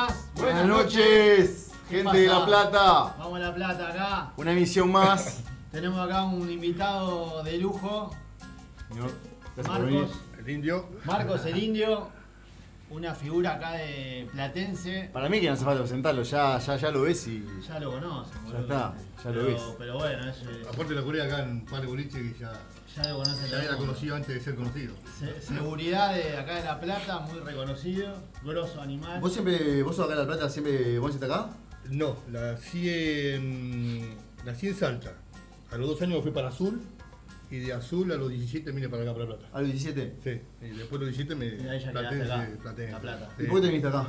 más. Buenas noches, gente de La Plata. Vamos a La Plata acá. Una emisión más. Tenemos acá un invitado de lujo. Señor, gracias por venir. Marcos. El indio. Marcos el Indio. Una figura acá de platense. Para mí que no hace falta presentarlo, ya lo ves y. Ya lo conoces, Ya está, ya lo ves. Pero bueno, Aparte la curé acá en un par de boliches que ya lo conocen. era todos. conocido antes de ser conocido. Seguridad de acá de La Plata, muy reconocido. Grosso animal. ¿Vos sos acá en La Plata, siempre vos estás acá? No, nací en Salta. A los 2 años me fui para Azul y de Azul a los 17 vine para acá, para La Plata. ¿A los 17? Sí, y después de los 17 me Y ahí ya quedaste acá, Platense. La Plata. ¿Y por qué te viniste acá?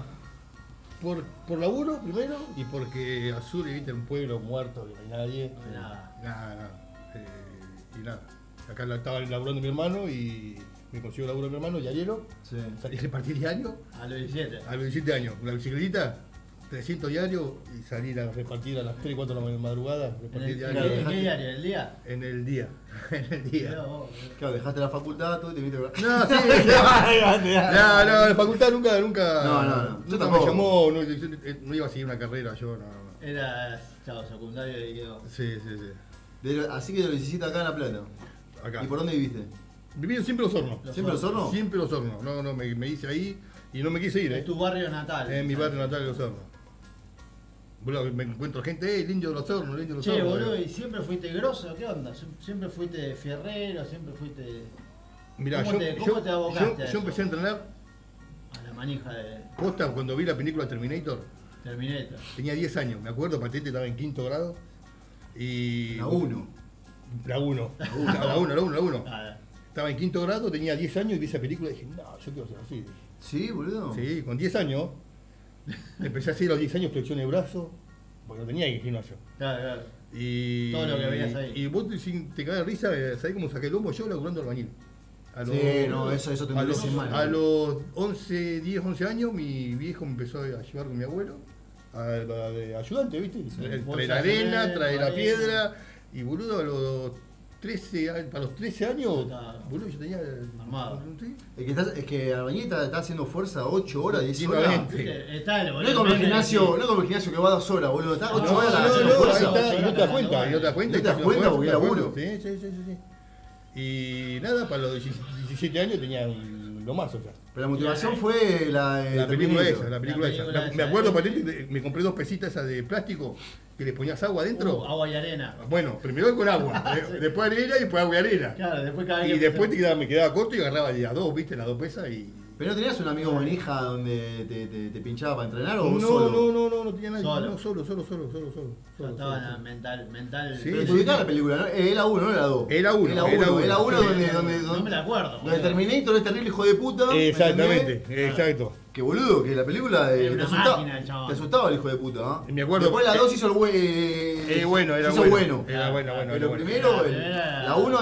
Por laburo primero y porque Azul, viste, un pueblo muerto, que no hay nadie. No hay nada. Nada. Y nada. Acá estaba laburando mi hermano y me consiguió laburo mi hermano, Yayero. Sí. Salí a repartir diario A los 17. a los 17 años. Una bicicletita, 300 diarios y salir a repartir a las 3 y 4 de la madrugada. ¿En Repartir ¿En diario. qué diario? ¿El día? En el día. En el Mirá día. vos, Claro, dejaste la facultad, tú y te viniste acá. No, sí. No, la facultad nunca. No. Yo Nunca tampoco. me llamó, no iba a seguir una carrera yo, no. Era, chao, secundario y quedó. Sí. Así que de los 17 acá en La Plata. Acá. ¿Y por dónde viviste? Viví siempre Los Hornos. ¿Siempre Los Hornos? Siempre Los Hornos. No, me hice ahí y no me quise ir, Es tu barrio natal. En mi barrio natal de Los Hornos. Boludo, me encuentro gente, el indio de Los Hornos, el indio de Los Che, Hornos. boludo, ¿y siempre fuiste grosso? ¿Qué onda? ¿Siempre fuiste fierrero? ¿Siempre fuiste Mirá, ¿Cómo te abocaste a yo eso? empecé a entrenar a la manija de posta cuando vi la película Terminator. Terminator? Tenía 10 años, me acuerdo, Patente estaba en 5º grado. Y. La 1. La 1. La 1. Ah, Estaba en 5º grado, tenía 10 años y vi esa película y dije, no, yo quiero ser así. ¿Sí, boludo? Sí, con 10 años. Empecé a hacer a los 10 años flexión de brazo, porque no tenía que ir al gimnasio. claro. Y, Todo lo que veías ahí. Y vos sin te cagas de risa, ¿sabés cómo saqué el lomo yo laburando albañil? Sí, no, eso te endurece mal. A los 10, 11 años mi viejo me empezó a llevar con mi abuelo, de ayudante, ¿viste? Traer la arena, traer la piedra, y boludo, a los 13 años, boludo, yo tenía... Armado. ¿Sí? Es que Albañil está haciendo fuerza 8 horas, 10 horas. Continuamente. Está el No es como el gimnasio que va 2 horas, boludo. Está 8 No, horas no, haciendo ahí fuerza. está, y no te das cuenta, No te das cuenta porque es laburo. Sí. Y nada, para los 17 años tenía lo más, o sea. Pero la motivación fue La película Terminator. esa, la película esa. Me acuerdo, Patente, me compré 2 pesitas esas de plástico que le ponías agua adentro. Agua y arena. Bueno, primero con agua, después arena y después agua y arena. Claro, después cada Y vez después me quedaba corto y agarraba de a 2, viste, las 2 pesas y... ¿Pero no tenías un amigo manija donde te pinchaba para entrenar o vos No, solo? no tenía nadie. Solo. No, solo. ya estaba mental. Sí, Pero te ubicás la película, ¿no? Es la 1, no es la 2. Es la 1, Es la 1 No me la acuerdo. donde boludo. Terminator es terrible hijo de puta. ¿me Exactamente, entendés? exacto. Que boludo, que la película Era te una asustaba. máquina el chabón. Te asustaba el hijo de puta, ¿no? Me acuerdo- Después la 2 hizo el bueno, era hizo bueno. Era Ah, bueno. Pero primero, Era- la 1